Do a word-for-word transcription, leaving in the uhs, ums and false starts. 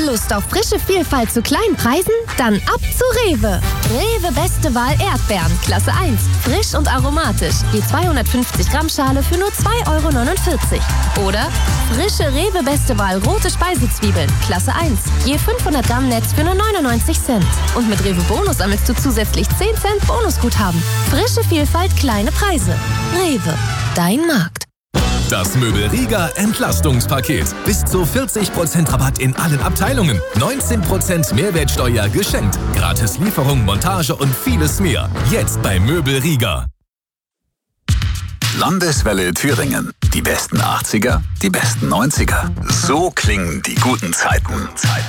Lust auf frische Vielfalt zu kleinen Preisen? Dann ab zu Rewe. Rewe Beste Wahl Erdbeeren, Klasse eins. Frisch und aromatisch. Je zweihundertfünfzig Gramm Schale für nur zwei Euro neunundvierzig. Oder frische Rewe Beste Wahl rote Speisezwiebeln, Klasse eins. Je fünfhundert Gramm Netz für nur neunundneunzig Cent. Und mit Rewe Bonus sammelst du zusätzlich zehn Cent Bonusguthaben. Frische Vielfalt, kleine Preise. Rewe, dein Markt. Das Möbel-Rieger Entlastungspaket. Bis zu vierzig Prozent Rabatt in allen Abteilungen. neunzehn Prozent Mehrwertsteuer geschenkt. Gratis Lieferung, Montage und vieles mehr. Jetzt bei Möbel-Rieger. Landeswelle Thüringen. Die besten achtziger, die besten neunziger. So klingen die guten Zeiten.